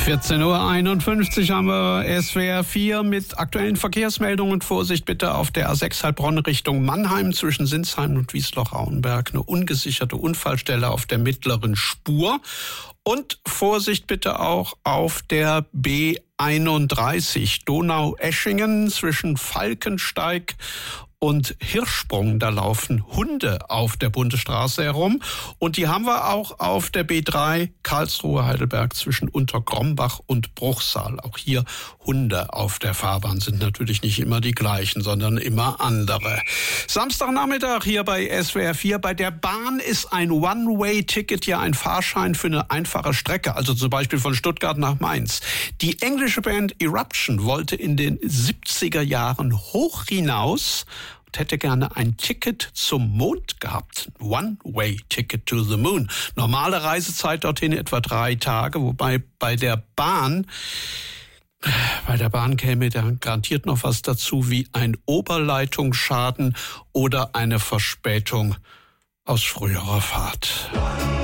14:51 Uhr haben wir SWR 4 mit aktuellen Verkehrsmeldungen. Vorsicht bitte auf der A6 Heilbronn Richtung Mannheim zwischen Sinsheim und Wiesloch-Rauenberg. Eine ungesicherte Unfallstelle auf der mittleren Spur. Und Vorsicht bitte auch auf der B31 Donau-Eschingen zwischen Falkensteig und Hirschsprung. Da laufen Hunde auf der Bundesstraße herum. Und die haben wir auch auf der B3 Karlsruhe-Heidelberg zwischen Untergrombach und Bruchsal. Auch hier Hunde auf der Fahrbahn, sind natürlich nicht immer die gleichen, sondern immer andere. Samstagnachmittag hier bei SWR 4. Bei der Bahn ist ein One-Way-Ticket ja ein Fahrschein für eine einfache Strecke, also zum Beispiel von Stuttgart nach Mainz. Die englische Band Eruption wollte in den 70er Jahren hoch hinaus und hätte gerne ein Ticket zum Mond gehabt. One-Way-Ticket to the Moon. Normale Reisezeit dorthin etwa 3 Tage, wobei bei der Bahn käme dann garantiert noch was dazu wie ein Oberleitungsschaden oder eine Verspätung aus früherer Fahrt.